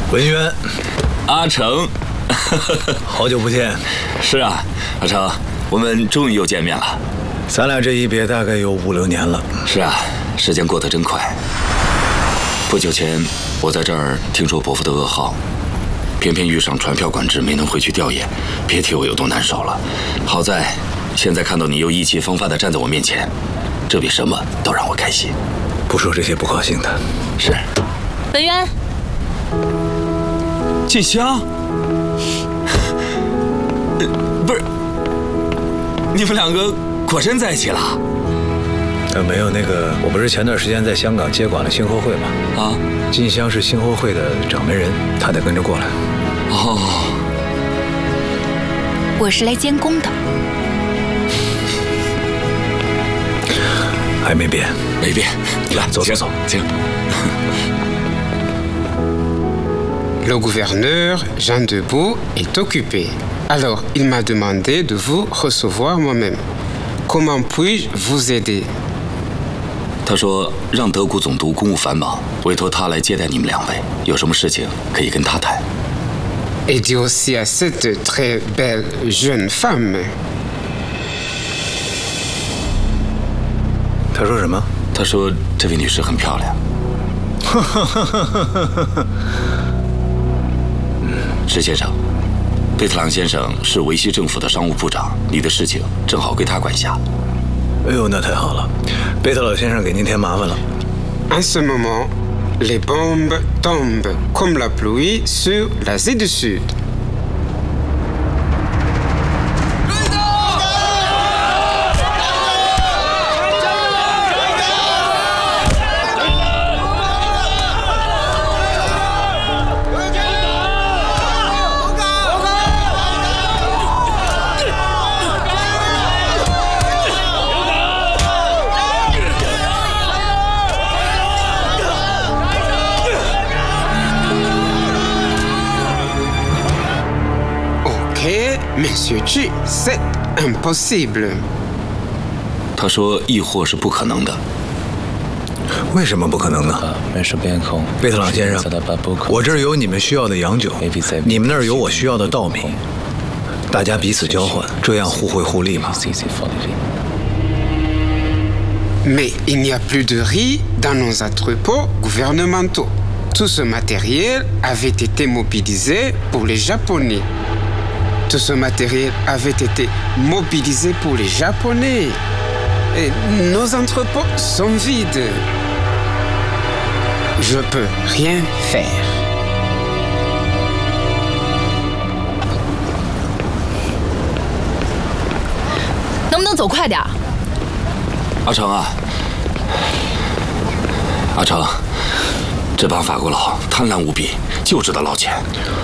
文渊， 阿成， 好久不见。 是啊，阿成，我们终于又见面了。 咱俩这一别大概有5、6年了。 是啊，时间过得真快。不久前，我在这儿听说伯父的噩耗，偏偏遇上船票管制，没能回去调研，别提我有多难受了。好在现在看到你又意气风发地站在我面前，这比什么都让我开心。 不说这些不高兴的。 是。 文渊。 静香，不是，你们两个果真在一起了？ 没有那个，我不是前段时间在香港接管了星火会吗？ 啊， 静香是星火会的掌门人，她得跟着过来。 哦， 我是来监工的。 还没变， 没变。来， 走走走， 请。 Le gouverneur Jean Debout est occupé. Alors, il m'a demandé de vous recevoir moi-même. Comment puis-je vous aider? 他说让德谷总督公务繁忙，委托他来接待你们两位，有什么事情可以跟他谈。 Et dit aussi à cette très belle jeune femme. 他说什么？ 他说这位女士很漂亮。石先生，贝特朗先生是维希政府的商务部长，你的事情正好归他管辖。 哎呦，那太好了，贝特老先生给您添麻烦了。 En ce moment, les bombes tombent comme la pluie sur l'Asie du Sud. Monsieur G, c'est impossible. 他说易货是不可能的。 为什么不可能呢？贝特朗先生，我这儿有你们需要的洋酒，你们那儿有我需要的稻米，大家彼此交换，这样互惠互利嘛。 Mais il n'y a plus de riz dans nos entrepôts gouvernementaux. Tout ce matériel avait été mobilisé pour les Japonais. Tout ce matériel avait été mobilisé pour les Japonais. Et nos entrepôts sont vides. Je peux rien faire. 能不能走快点？ 阿成啊，阿成，这帮法国佬贪婪无比，就知道捞钱。